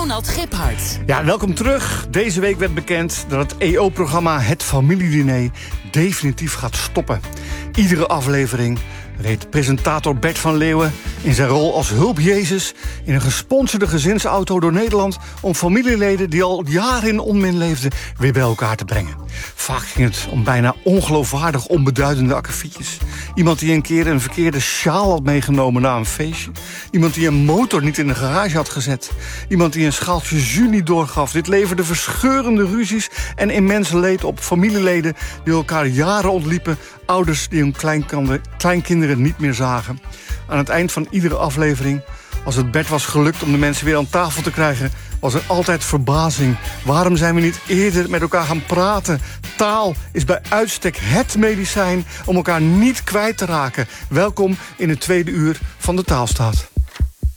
Ronald Giphart. Ja, welkom terug. Deze week werd bekend dat het EO-programma Het Familiediner definitief gaat stoppen. Iedere aflevering reed presentator Bert van Leeuwen in zijn rol als hulpjezus in een gesponsorde gezinsauto door Nederland om familieleden die al jaren in onmin leefden weer bij elkaar te brengen. Vaak ging het om bijna ongeloofwaardig onbeduidende akkefietjes. Iemand die een keer een verkeerde sjaal had meegenomen na een feestje. Iemand die een motor niet in de garage had gezet. Iemand die een schaaltje jus niet doorgaf. Dit leverde verscheurende ruzies en immens leed op. Familieleden die elkaar jaren ontliepen. Ouders die hun kleinkinderen niet meer zagen. Aan het eind van iedere aflevering, als het Bert was gelukt om de mensen weer aan tafel te krijgen, was er altijd verbazing. Waarom zijn we niet eerder met elkaar gaan praten? Taal is bij uitstek het medicijn om elkaar niet kwijt te raken. Welkom in het tweede uur van de Taalstaat.